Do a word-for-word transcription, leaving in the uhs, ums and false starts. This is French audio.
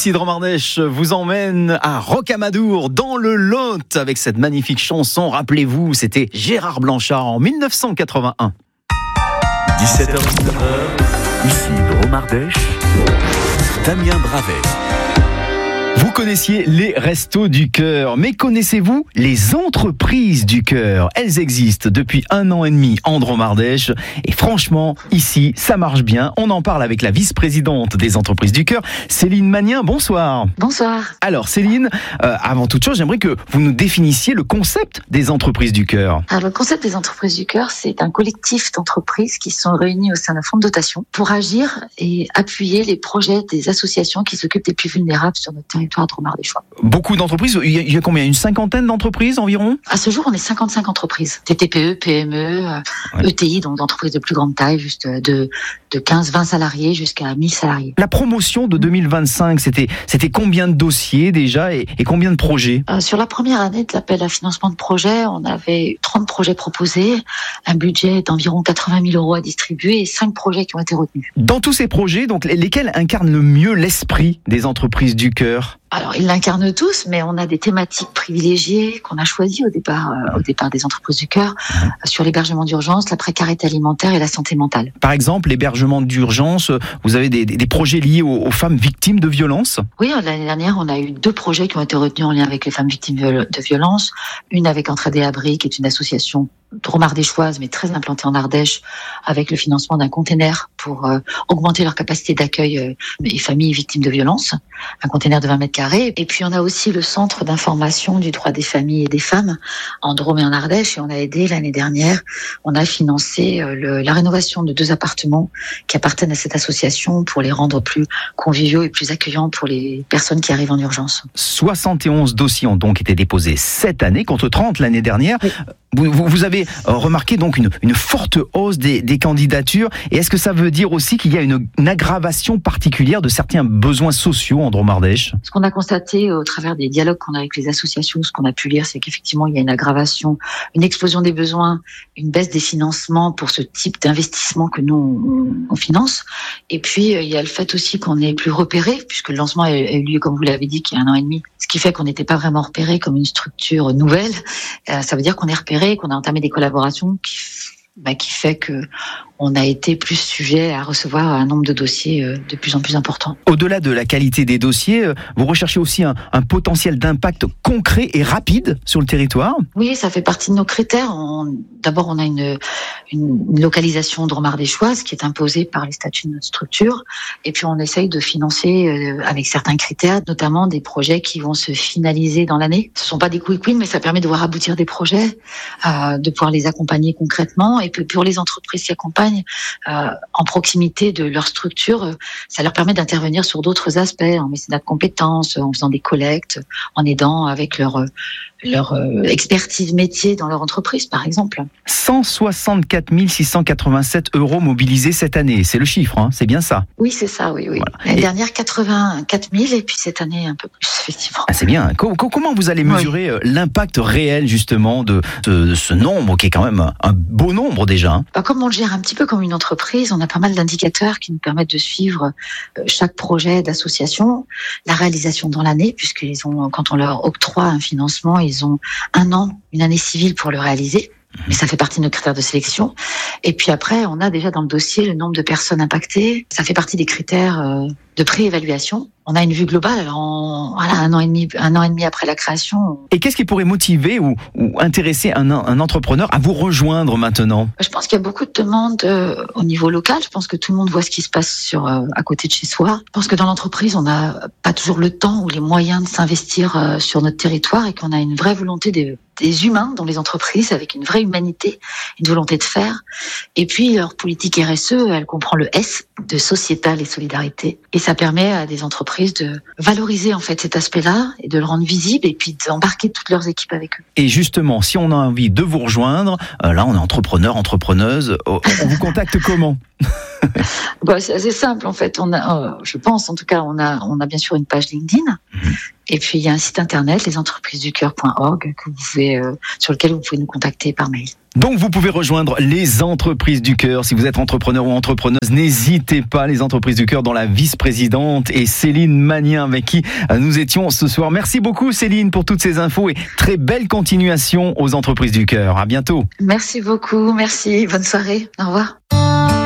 ici de Romardèche vous emmène à Rocamadour, dans le Lot, avec cette magnifique chanson. Rappelez-vous, c'était Gérard Blanchard en dix-neuf cent quatre-vingt-un. dix-sept heures dix-neuf heures, ici de Romardèche, Damien Bravet. Vous connaissiez les Restos du Cœur, mais connaissez-vous les entreprises du cœur? Elles existent depuis un an et demi en Dromardèche et franchement, ici, ça marche bien. On en parle avec la vice-présidente des entreprises du cœur, Céline Magnin. Bonsoir. Bonsoir. Alors Céline, euh, avant toute chose, j'aimerais que vous nous définissiez le concept des entreprises du cœur. Alors, le concept des entreprises du cœur, c'est un collectif d'entreprises qui sont réunies au sein d'un fonds de dotation pour agir et appuyer les projets des associations qui s'occupent des plus vulnérables sur notre territoire. Beaucoup d'entreprises, il y, a, il y a combien? Une cinquantaine d'entreprises environ? À ce jour, on est cinquante-cinq entreprises. T T P E, P M E, ouais. E T I, donc d'entreprises de plus grande taille, juste de, de quinze vingt salariés jusqu'à mille salariés. La promotion de deux mille vingt-cinq, c'était, c'était combien de dossiers déjà et, et combien de projets? euh, Sur la première année de l'appel à financement de projet, on avait trente projets proposés, un budget d'environ quatre-vingt mille euros à distribuer et cinq projets qui ont été retenus. Dans tous ces projets, donc, lesquels incarnent le mieux l'esprit des entreprises du cœur? Alors, ils l'incarnent tous, mais on a des thématiques privilégiées qu'on a choisies au départ, euh, au départ des entreprises du cœur, mmh. euh, sur l'hébergement d'urgence, la précarité alimentaire et la santé mentale. Par exemple, l'hébergement d'urgence, vous avez des, des projets liés aux, aux femmes victimes de violences? Oui, l'année dernière, on a eu deux projets qui ont été retenus en lien avec les femmes victimes de violences. Une avec Entraide et Abri, qui est une association dromardéchoise, mais très implantée en Ardèche, avec le financement d'un container pour euh, augmenter leur capacité d'accueil euh, des familles victimes de violences, un container de vingt mètres carrés. Et puis on a aussi le centre d'information du droit des familles et des femmes en Drôme et en Ardèche, et on a aidé l'année dernière, on a financé euh, le, la rénovation de deux appartements qui appartiennent à cette association pour les rendre plus conviviaux et plus accueillants pour les personnes qui arrivent en urgence. soixante et onze dossiers ont donc été déposés cette année contre trente l'année dernière. Oui. Vous, vous avez remarqué donc une, une forte hausse des, des candidatures. Et est-ce que ça veut dire aussi qu'il y a une, une aggravation particulière de certains besoins sociaux en Dromardèche? Ce qu'on a constaté au travers des dialogues qu'on a avec les associations, ce qu'on a pu lire, c'est qu'effectivement, il y a une aggravation, une explosion des besoins, une baisse des financements pour ce type d'investissement que nous, on, on finance. Et puis, il y a le fait aussi qu'on est plus repéré, puisque le lancement a eu lieu, comme vous l'avez dit, il y a un an et demi. Ce qui fait qu'on n'était pas vraiment repéré comme une structure nouvelle. Euh, ça veut dire qu'on est repéré, qu'on a entamé des collaborations qui, bah, qui fait que on a été plus sujet à recevoir un nombre de dossiers de plus en plus important. Au-delà de la qualité des dossiers, vous recherchez aussi un, un potentiel d'impact concret et rapide sur le territoire? Oui, ça fait partie de nos critères. On, d'abord, on a une, une, une localisation dromardéchoise qui est imposée par les statuts de notre structure. Et puis, on essaye de financer euh, avec certains critères, notamment des projets qui vont se finaliser dans l'année. Ce ne sont pas des quick wins, mais ça permet de voir aboutir des projets, euh, de pouvoir les accompagner concrètement. Et puis, pour les entreprises qui accompagnent, Euh, en proximité de leur structure, euh, ça leur permet d'intervenir sur d'autres aspects, en mécénat de compétences, en faisant des collectes, en aidant avec leur, leur euh, expertise métier dans leur entreprise, par exemple. cent soixante-quatre mille six cent quatre-vingt-sept euros mobilisés cette année, c'est le chiffre, hein, c'est bien ça? Oui, c'est ça, oui. oui. Voilà. L'année et... dernière, quatre-vingt-quatre mille, et puis cette année, un peu plus, effectivement. Ah, c'est bien. Comment vous allez mesurer oui. l'impact réel, justement, de, de, de ce nombre, qui est quand même un beau nombre déjà, hein? Bah, comme on le gère un petit peu comme une entreprise, on a pas mal d'indicateurs qui nous permettent de suivre chaque projet d'association, la réalisation dans l'année, puisqu'ils ont, quand on leur octroie un financement, ils ont un an, une année civile pour le réaliser. Mais ça fait partie de nos critères de sélection. Et puis après, on a déjà dans le dossier le nombre de personnes impactées. Ça fait partie des critères de pré-évaluation. On a une vue globale. Alors, on, voilà, un an et demi, un an et demi après la création. On... Et qu'est-ce qui pourrait motiver ou, ou intéresser un, un entrepreneur à vous rejoindre maintenant? Je pense qu'il y a beaucoup de demandes euh, au niveau local. Je pense que tout le monde voit ce qui se passe sur euh, à côté de chez soi. Je pense que dans l'entreprise, on n'a pas toujours le temps ou les moyens de s'investir euh, sur notre territoire et qu'on a une vraie volonté de des humains dans les entreprises, avec une vraie humanité, une volonté de faire. Et puis, leur politique R S E, elle comprend le S de sociétal et solidarité. Et ça permet à des entreprises de valoriser, en fait, cet aspect-là et de le rendre visible et puis d'embarquer toutes leurs équipes avec eux. Et justement, si on a envie de vous rejoindre, euh, là, on est entrepreneur, entrepreneuse, on vous contacte comment? Bah, c'est assez simple, en fait. On a, euh, je pense, en tout cas, on a, on a bien sûr une page LinkedIn. Et puis il y a un site internet, les entreprises du cœur point org, que vous pouvez, euh, sur lequel vous pouvez nous contacter par mail. Donc vous pouvez rejoindre les Entreprises du Cœur. Si vous êtes entrepreneur ou entrepreneuse, n'hésitez pas, les Entreprises du Cœur, dont la vice-présidente et Céline Magnien, avec qui nous étions ce soir. Merci beaucoup Céline pour toutes ces infos et très belle continuation aux Entreprises du Cœur. À bientôt. Merci beaucoup, merci, bonne soirée, au revoir.